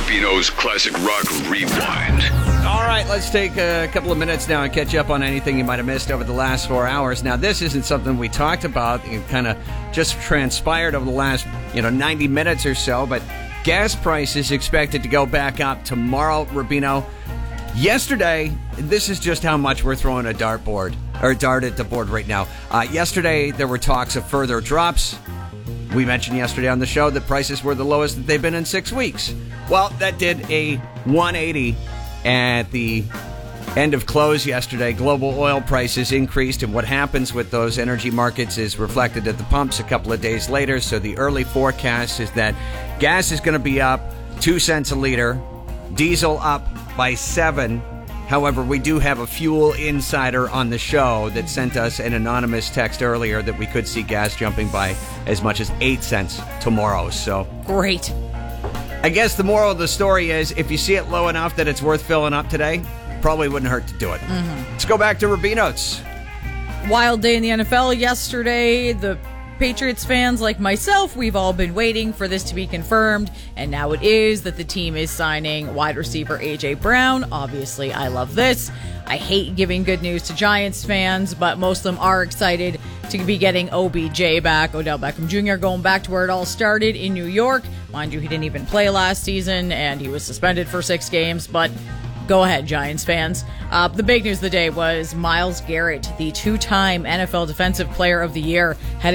Rubino's Classic Rock Rewind. All right, let's take a couple of minutes now and catch up on anything you might have missed over the last 4 hours. Now, this isn't something we talked about. It kind of just transpired over the last, 90 minutes or so, but gas prices expected to go back up tomorrow, Rubino. Yesterday, this is just how much we're throwing a dart at the board right now. Yesterday, there were talks of further drops. We mentioned yesterday on the show that prices were the lowest that they've been in 6 weeks. Well, that did a 180 at the end of close yesterday. Global oil prices increased, and what happens with those energy markets is reflected at the pumps a couple of days later. So the early forecast is that gas is going to be up 2 cents a liter, diesel up by 7. However, we do have a fuel insider on the show that sent us an anonymous text earlier that we could see gas jumping by as much as 8 cents tomorrow. So great. I guess the moral of the story is if you see it low enough that it's worth filling up today, probably wouldn't hurt to do it. Let's go back to Rubino's. Wild day in the NFL yesterday. The Patriots fans like myself, we've all been waiting for this to be confirmed, and now it is that the team is signing wide receiver A.J. Brown. Obviously, I love this. I hate giving good news to Giants fans, but most of them are excited to be getting OBJ back, Odell Beckham Jr., going back to where it all started in New York. Mind you, he didn't even play last season, and he was suspended for 6 games, but go ahead, Giants fans. The big news of the day was Myles Garrett, the 2-time NFL Defensive Player of the Year, had